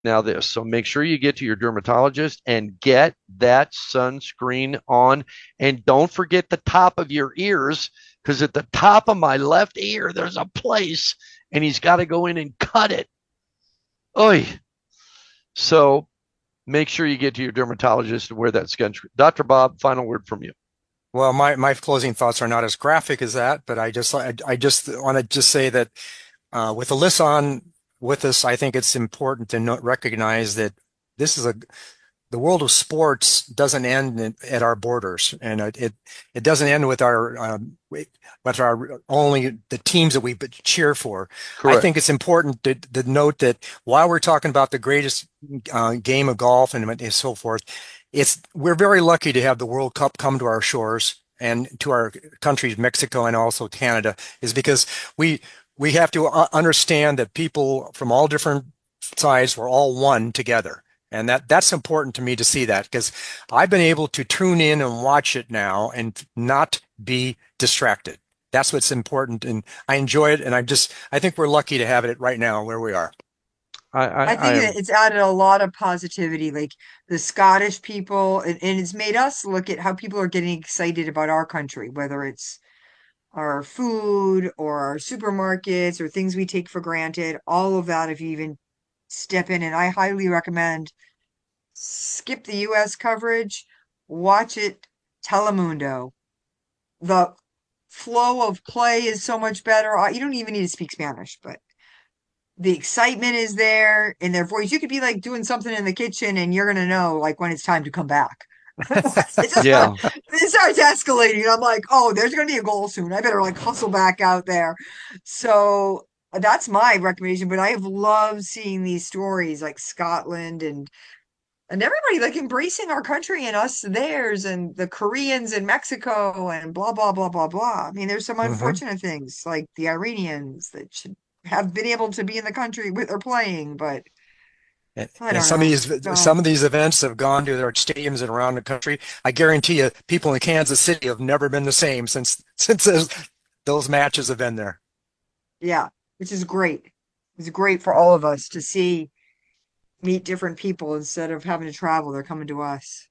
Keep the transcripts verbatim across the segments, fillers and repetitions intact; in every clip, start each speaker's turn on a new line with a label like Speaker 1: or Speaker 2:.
Speaker 1: now this. So make sure you get to your dermatologist and get that sunscreen on. And don't forget the top of your ears, because at the top of my left ear, there's a place and he's got to go in and cut it. Oy. So make sure you get to your dermatologist and wear that sunscreen. doctor Bob, final word from you.
Speaker 2: Well, my, my closing thoughts are not as graphic as that, but I just I, I just want to just say that uh, with Alyssa on with us, I think it's important to not recognize that this is a the world of sports doesn't end in, at our borders, and it it, it doesn't end with our um, with our only the teams that we cheer for. I think
Speaker 1: Correct.
Speaker 2: it's important to, to note that while we're talking about the greatest uh, game of golf and, and so forth, it's we're very lucky to have the World Cup come to our shores and to our countries, Mexico and also Canada, is because we we have to uh, understand that people from all different sides were all one together. And that that's important to me to see that because I've been able to tune in and watch it now and not be distracted. That's what's important. And I enjoy it. And I just, I think we're lucky to have it right now where we are.
Speaker 1: I, I,
Speaker 3: I
Speaker 1: I
Speaker 3: think
Speaker 1: am.
Speaker 3: that it's added a lot of positivity, like the Scottish people, and, and it's made us look at how people are getting excited about our country, whether it's our food or our supermarkets or things we take for granted, all of that, if you even step in. And I highly recommend skip the U S coverage, watch it Telemundo. The flow of play is so much better. Uh, You don't even need to speak Spanish, but the excitement is there in their voice. You could be like doing something in the kitchen and you're gonna know like when it's time to come back. It just
Speaker 1: Yeah.
Speaker 3: it starts escalating. I'm like, oh, there's gonna be a goal soon. I better like hustle back out there. So that's my recommendation. But I have loved seeing these stories like Scotland and and everybody like embracing our country and us theirs and the Koreans in Mexico and blah blah blah blah blah. I mean, there's some
Speaker 2: Hmm.
Speaker 3: unfortunate things like the Iranians that should have been able to be in the country with or playing, but
Speaker 2: And,
Speaker 3: I
Speaker 2: and
Speaker 3: don't
Speaker 2: some of
Speaker 3: know.
Speaker 2: these
Speaker 3: So
Speaker 2: some of these events have gone to their stadiums and around the country. I guarantee you, people in Kansas City have never been the same since since those, those matches have been there.
Speaker 3: yeah, which is great. It's great for all of us to see meet different people instead of having to travel. They're coming to us.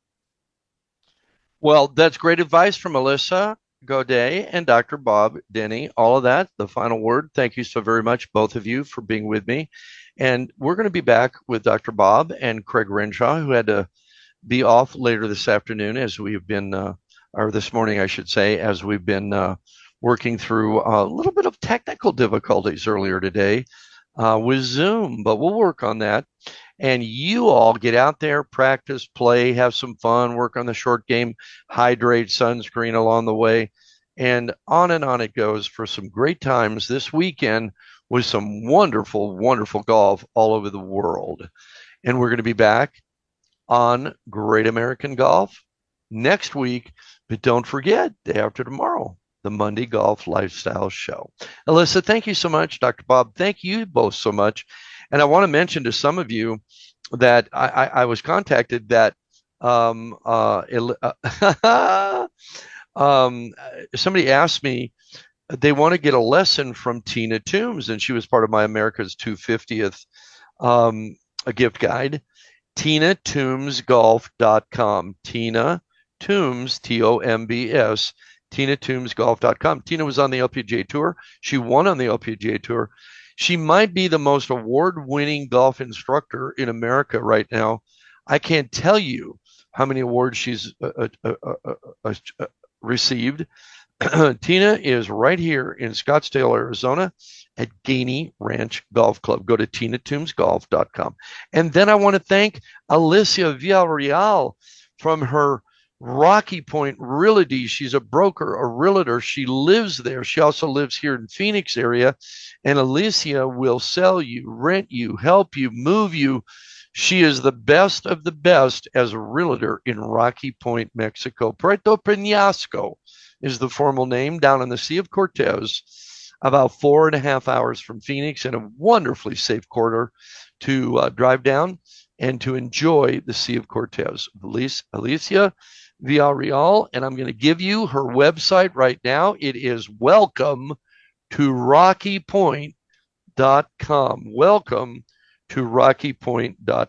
Speaker 1: Well, that's great advice from Melissa Godet and doctor Bob Denny. All of that, the final word. Thank you so very much, both of you, for being with me. And we're going to be back with doctor Bob and Craig Renshaw, who had to be off later this afternoon as we've been, uh, or this morning, I should say, as we've been uh, working through a little bit of technical difficulties earlier today uh, with Zoom, but we'll work on that. And you all get out there, practice, play, have some fun, work on the short game, hydrate, sunscreen along the way, and on and on it goes for some great times this weekend with some wonderful, wonderful golf all over the world. And we're going to be back on Great American Golf next week. But don't forget, day after tomorrow, the Monday Golf Lifestyle Show. Alyssa, thank you so much. doctor Bob, thank you both so much. And I want to mention to some of you that I, I, I was contacted that um, uh, um, somebody asked me they want to get a lesson from Tina Toombs, and she was part of my America's two hundred fiftieth um, a gift guide. tina toombs golf dot com. Tina Toombs, T O M B S, tina toombs golf dot com. Tina was on the L P G A Tour. She won on the L P G A Tour. She might be the most award winning golf instructor in America right now. I can't tell you how many awards she's uh, uh, uh, uh, uh, received. Tina is right here in Scottsdale, Arizona at Gainey Ranch Golf Club. Go to tina toombs golf dot com. And then I want to thank Alicia Villarreal from her Rocky Point Realty. She's a broker, a realtor. She lives there. She also lives here in Phoenix area. And Alicia will sell you, rent you, help you, move you. She is the best of the best as a realtor in Rocky Point, Mexico. Puerto Penasco is the formal name, down in the Sea of Cortez, about four and a half hours from Phoenix, and a wonderfully safe corridor to uh, drive down and to enjoy the Sea of Cortez. Alicia Villarreal, and I'm going to give you her website right now. It is welcome to rocky point dot com. Welcome to rocky point dot